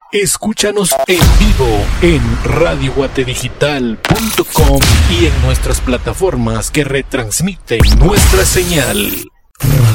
Escúchanos en vivo en radioguatedigital.com y en nuestras plataformas que retransmiten nuestra señal.